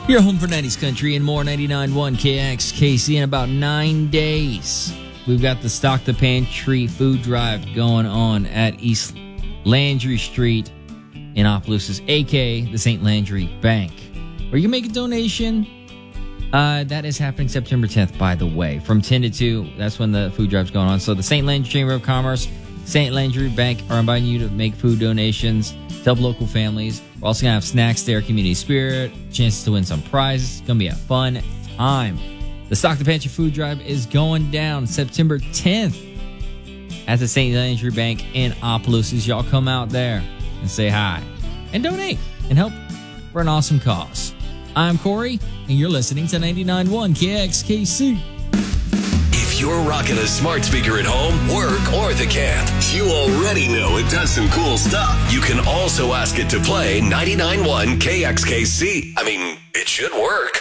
You're home for 90s Country and more. 99.1 KXKC in about 9 days. We've got the Stock the Pantry food drive going on at East Landry Street in Opelousas, a.k.a. the St. Landry Bank. Or you can make a donation. That is happening September 10th, by the way. From 10 to 2, that's when the food drive's going on. So the St. Landry Chamber of Commerce, St. Landry Bank are inviting you to make food donations to help local families. We're also going to have snacks there, community spirit, chances to win some prizes. It's going to be a fun time. The Stock the Pantry food drive is going down September 10th at the St. Landry Bank in Opelousas. Y'all come out there and say hi and donate and help for an awesome cause. I'm Corey, and you're listening to 99.1 KXKC. If you're rocking a smart speaker at home, work, or the camp, you already know it does some cool stuff. You can also ask it to play 99.1 KXKC. I mean, it should work.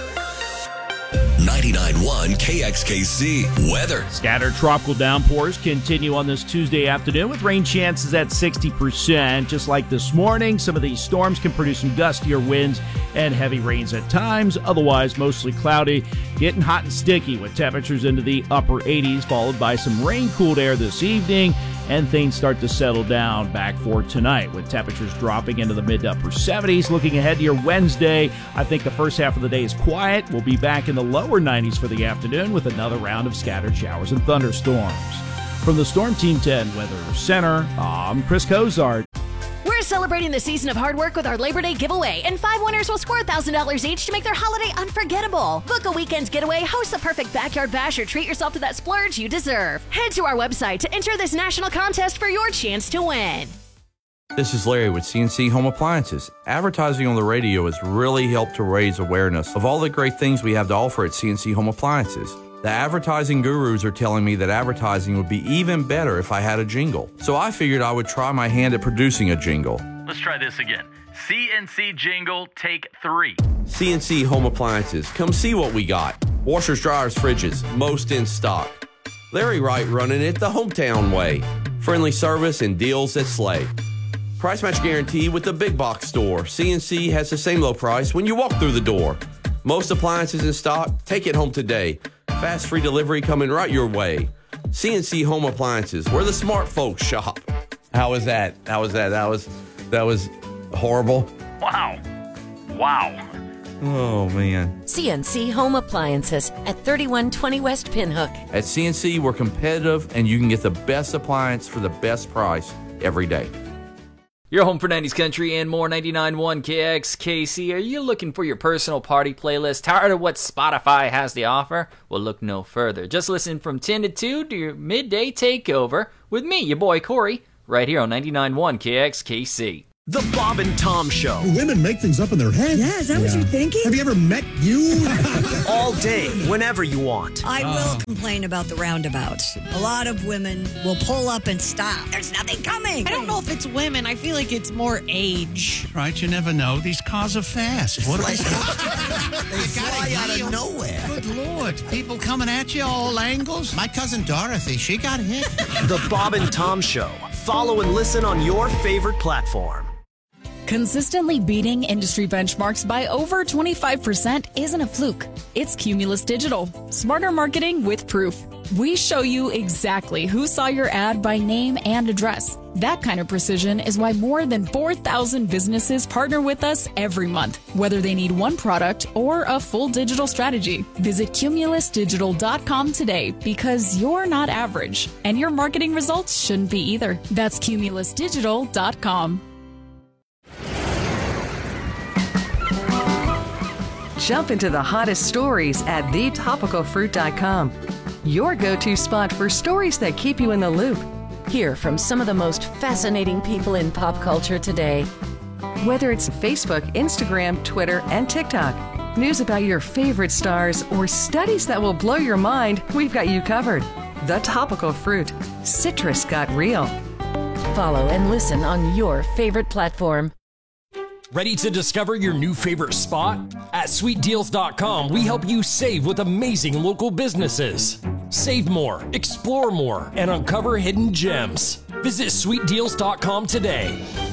99.1 KXKC weather. Scattered tropical downpours continue on this Tuesday afternoon with rain chances at 60%. Just like this morning, some of these storms can produce some gustier winds and heavy rains at times. Otherwise, mostly cloudy, getting hot and sticky with temperatures into the upper 80s, followed by some rain-cooled air this evening. And things start to settle down back for tonight with temperatures dropping into the mid to upper 70s. Looking ahead to your Wednesday, I think the first half of the day is quiet. We'll be back in the lower 90s for the afternoon with another round of scattered showers and thunderstorms. From the Storm Team 10 Weather Center, I'm Chris Cozart. We're celebrating the season of hard work with our Labor Day giveaway, and 5 winners will score $1,000 each to make their holiday unforgettable. Book a weekend getaway, host the perfect backyard bash, or treat yourself to that splurge you deserve. Head to our website to enter this national contest for your chance to win. This is Larry with CNC Home Appliances. Advertising on the radio has really helped to raise awareness of all the great things we have to offer at CNC Home Appliances. The advertising gurus are telling me that advertising would be even better if I had a jingle. So I figured I would try my hand at producing a jingle. Let's try this again. CNC jingle, take 3. CNC Home Appliances. Come see what we got. Washers, dryers, fridges, most in stock. Larry Wright running it the hometown way. Friendly service and deals that slay. Price match guarantee with the big box store. CNC has the same low price when you walk through the door. Most appliances in stock. Take it home today. Fast free delivery coming right your way. CNC Home Appliances, where the smart folks shop. How was that? That was horrible. Wow. Oh, man. CNC Home Appliances at 3120 West Pinhook. At CNC, we're competitive, and you can get the best appliance for the best price every day. You're home for 90s Country and more. 99.1 KXKC. Are you looking for your personal party playlist? Tired of what Spotify has to offer? Well, look no further. Just listen from 10 to 2 to your midday takeover with me, your boy Corey, right here on 99.1 KXKC. The Bob and Tom Show. Women make things up in their head. Yeah, is that what you're thinking? Have you ever met you? All day, whenever you want. I will complain about the roundabouts. A lot of women will pull up and stop. There's nothing coming. I don't know if it's women. I feel like it's more age. Right, you never know. These cars are fast. What are they? They fly out of nowhere. Good Lord. People coming at you all angles. My cousin Dorothy, she got hit. The Bob and Tom Show. Follow and listen on your favorite platform. Consistently beating industry benchmarks by over 25% isn't a fluke. It's Cumulus Digital. Smarter marketing with proof. We show you exactly who saw your ad by name and address. That kind of precision is why more than 4,000 businesses partner with us every month, whether they need one product or a full digital strategy. Visit cumulusdigital.com today because you're not average, and your marketing results shouldn't be either. That's cumulusdigital.com. Jump into the hottest stories at thetopicalfruit.com. Your go-to spot for stories that keep you in the loop. Hear from some of the most fascinating people in pop culture today. Whether it's Facebook, Instagram, Twitter, and TikTok, news about your favorite stars, or studies that will blow your mind, we've got you covered. The Topical Fruit. Citrus got real. Follow and listen on your favorite platform. Ready to discover your new favorite spot? At sweetdeals.com, we help you save with amazing local businesses. Save more, explore more, and uncover hidden gems. Visit sweetdeals.com today.